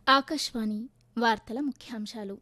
ఆకాశవాణి వార్తల ముఖ్యాంశాలు.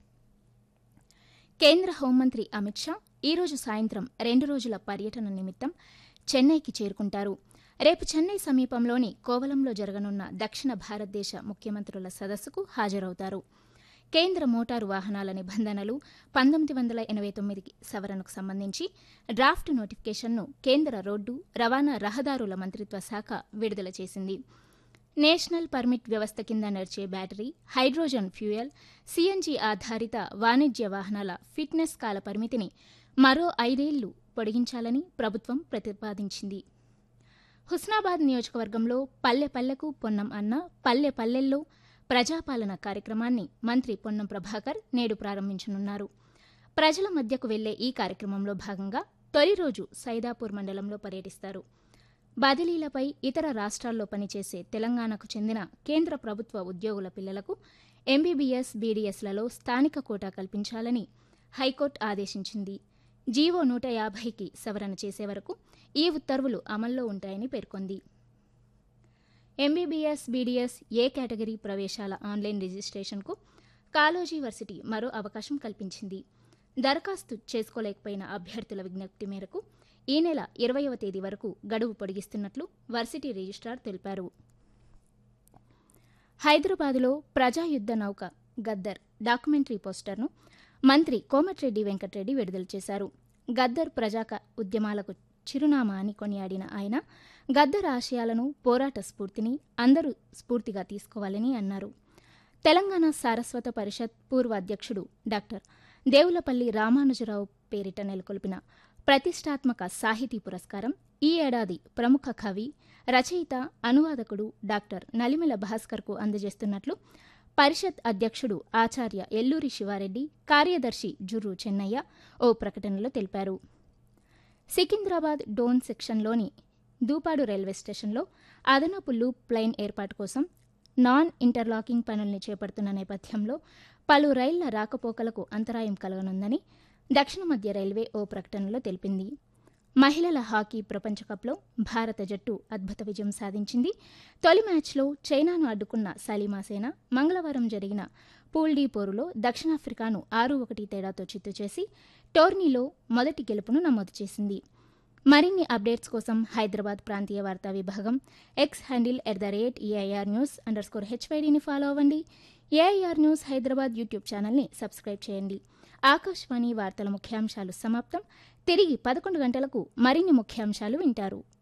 కేంద్ర హోంమంత్రి అమిత్ షా ఈరోజు సాయంత్రం 2 రోజుల పర్యటన నిమిత్తం చెన్నైకి చేరుకుంటారు. రేపు చెన్నై సమీపంలోని కోవలంలో జరగనున్న దక్షిణ భారతదేశ ముఖ్యమంత్రుల సదస్సుకు హాజరవుతారు. కేంద్ర మోటారు వాహనాల నిబంధనలు 1989 సవరణకు సంబంధించి డ్రాఫ్ట్ నోటిఫికేషన్ను కేంద్ర రోడ్డు రవాణా రహదారుల మంత్రిత్వ శాఖ విడుదల చేసింది. నేషనల్ పర్మిట్ వ్యవస్థ కింద నడిచే బ్యాటరీ, హైడ్రోజన్ ఫ్యూయల్, సీఎన్జీ ఆధారిత వాణిజ్య వాహనాల ఫిట్నెస్ కాల పరిమితిని మరో 5 ఏళ్లు పొడిగించాలని ప్రభుత్వం ప్రతిపాదించింది. హుస్నాబాద్ నియోజకవర్గంలో పల్లె పల్లెకు పొన్నం అన్న పల్లె పల్లెల్లో ప్రజాపాలన కార్యక్రమాన్ని మంత్రి పొన్నం ప్రభాకర్ నేడు ప్రారంభించనున్నారు. ప్రజల మధ్యకు వెళ్లే ఈ కార్యక్రమంలో భాగంగా తొలి రోజు సైదాపూర్ మండలంలో పర్యటిస్తారు. బదిలీలపై ఇతర రాష్ట్రాల్లో పనిచేసే తెలంగాణకు చెందిన కేంద్ర ప్రభుత్వ ఉద్యోగుల పిల్లలకు ఎంబీబీఎస్, బీడీఎస్లలో స్థానిక కోటా కల్పించాలని హైకోర్టు ఆదేశించింది. జీవో 150కి సవరణ చేసే వరకు ఈ ఉత్తర్వులు అమల్లో ఉంటాయని పేర్కొంది. ఎంబీబీఎస్, బీడీఎస్ ఏ కేటగిరీ ప్రవేశాల ఆన్లైన్ రిజిస్ట్రేషన్కు కాళోజీ వర్సిటీ మరో అవకాశం కల్పించింది. దరఖాస్తు చేసుకోలేకపోయిన అభ్యర్థుల విజ్ఞప్తి మేరకు ఈ నెల 20వ తేదీ వరకు గడువు పొడిగిస్తున్నట్లు వర్సిటీ రిజిస్ట్రార్ తెలిపారు. హైదరాబాదులో ప్రజాయుద్ద నౌక గద్దర్ డాక్యుమెంటరీ పోస్టర్ను మంత్రి కోమటిరెడ్డి వెంకటరెడ్డి విడుదల చేశారు. గద్దర్ ప్రజాక ఉద్యమాలకు చిరునామా అని కొనియాడిన ఆయన గద్దర్ ఆశయాలను, పోరాట స్ఫూర్తిని అందరూ స్ఫూర్తిగా తీసుకోవాలని అన్నారు. తెలంగాణ సారస్వత పరిషత్ పూర్వ అధ్యక్షుడు డాక్టర్ దేవులపల్లి రామానుజరావు పేరిట నెలకొల్పిన ప్రతిష్టాత్మక సాహితీ పురస్కారం ఈ ఏడాది ప్రముఖ కవి, రచయిత, అనువాదకుడు డాక్టర్ నలిమెల భాస్కర్కు అందజేస్తున్నట్లు పరిషత్ అధ్యక్షుడు ఆచార్య ఎల్లూరి శివారెడ్డి, కార్యదర్శి జుర్రు చెన్నయ్య ఓ ప్రకటనలో తెలిపారు. సికింద్రాబాద్ డోన్ సెక్షన్లోని దూపాడు రైల్వే స్టేషన్లో అదనపు లూప్ ప్లైన్ ఏర్పాటు కోసం నాన్ ఇంటర్లాకింగ్ పనుల్ని చేపడుతున్న నేపథ్యంలో పలు రైళ్ల రాకపోకలకు అంతరాయం కలగనుందని దక్షిణ మధ్య రైల్వే ఓ ప్రకటనలో తెలిపింది. మహిళల హాకీ ప్రపంచకప్లో భారత జట్టు అద్భుత విజయం సాధించింది. తొలి మ్యాచ్లో చైనాను అడ్డుకున్న సలీమాసేన మంగళవారం జరిగిన పూల్ డి పోరులో దక్షిణాఫ్రికాను 6-1 తేడాతో చిత్తు చేసి టోర్నీలో మొదటి గెలుపును నమోదు చేసింది. మరిన్ని అప్డేట్స్ కోసం హైదరాబాద్ ప్రాంతీయ వార్తా విభాగం ఎక్స్ హ్యాండిల్ @AIRnews_HYDని ఫాలో అవ్వండి. ఏఐఆర్ న్యూస్ హైదరాబాద్ యూట్యూబ్ ఛానల్ని సబ్స్క్రైబ్ చేయండి. ఆకాశవాణి వార్తల ముఖ్యాంశాలు సమాప్తం. తిరిగి 11 గంటలకు మరిన్ని ముఖ్యాంశాలు వింటారు.